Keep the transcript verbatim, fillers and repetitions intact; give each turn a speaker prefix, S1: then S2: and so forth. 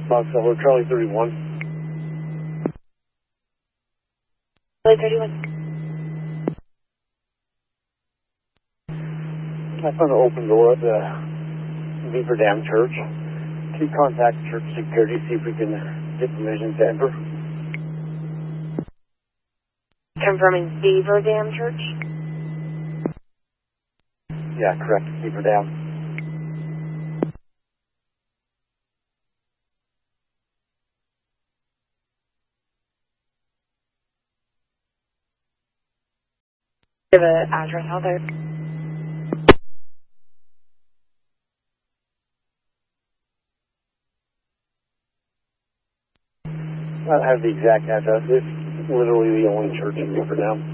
S1: Box Elder, Charlie thirty-one.
S2: Charlie thirty-one.
S1: I found an open door at the Beaver Dam Church. Can you contact church security, see if we can get permission to enter?
S2: Confirming Beaver Dam Church?
S1: Yeah, correct, Beaver Dam.
S2: Give an address out there.
S1: I don't have the exact address. It's literally the only church in Beaver Dam.